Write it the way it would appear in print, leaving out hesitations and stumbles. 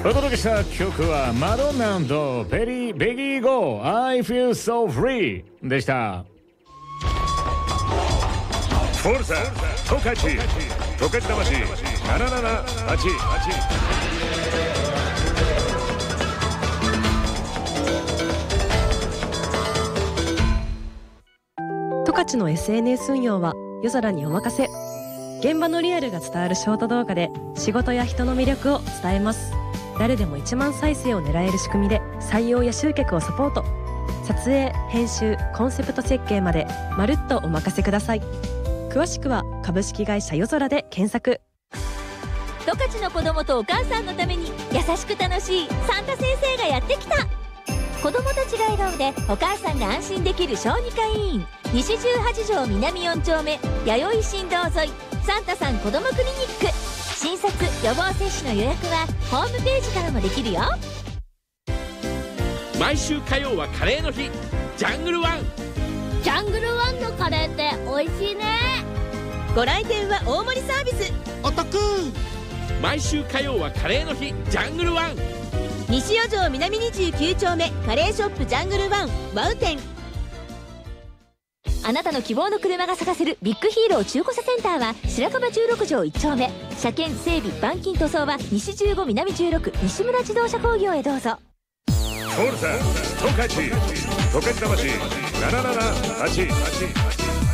お届けした曲はマドンナ&ベギーゴー I feel so free でした。フォルツァ十勝十勝魂778。 十勝の SNS 運用は夜空にお任せ。現場のリアルが伝わるショート動画で仕事や人の魅力を伝えます。誰でも1万再生を狙える仕組みで採用や集客をサポート。撮影、編集、コンセプト設計までまるっとお任せください。詳しくは株式会社夜空で検索。 十勝の子供とお母さんのために優しく楽しいサンタ先生がやってきた。子供たちが笑顔でお母さんが安心できる小児科医院、西18条南4丁目弥生新道沿いサンタさん子どもクリニック。診察・予防接種の予約はホームページからもできるよ。 毎週火曜はカレーの日、ジャングルワン。 ジャングルワンのカレーって美味しいね。 ご来店は大盛りサービスお得。 毎週火曜はカレーの日、ジャングルワン。 西四条南29丁目カレーショップジャングルワンワウ店。あなたの希望の車が探せるビッグヒーロー中古車センターは白樺16条1丁目。車検整備板金塗装は西15南16西村自動車工業へどうぞ。 フォルツァ十勝魂778。